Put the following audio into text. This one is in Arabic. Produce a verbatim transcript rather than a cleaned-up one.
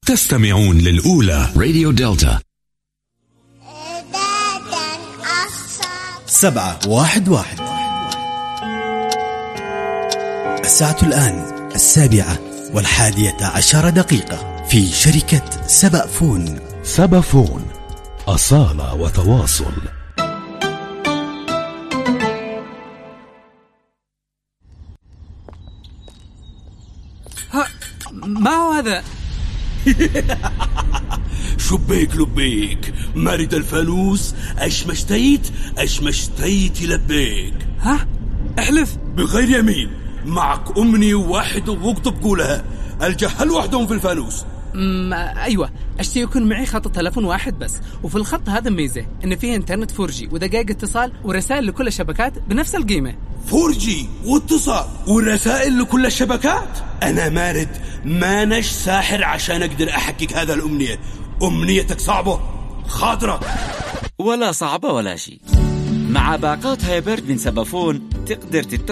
تستمعون للأولى راديو دلتا سبعة واحد واحد. الساعة الآن السابعة والحادية عشر دقيقة في شركة سبأفون. سبأفون، أصالة وتواصل. ها، ما هو هذا؟ شبيك لبيك مرد الفانوس، اش مشتيت اش مشتيت لبيك. ها، احلف. بغير يمين، معك أمني واحد واكتب قولها، الجهل وحدهم في الفانوس. امم ايوه، اشتي يكون معي خط تلفون واحد بس، وفي الخط هذا ميزه ان فيه انترنت فور جي ودقائق اتصال ورسائل لكل الشبكات بنفس القيمه. فور جي واتصال ورسائل لكل الشبكات. انا مارد مانش ساحر عشان اقدر احقق هذا الامنيه. امنيتك صعبه خاطره؟ ولا صعبه ولا شيء. مع باقات هايبرد من سبأفون تقدر تتصل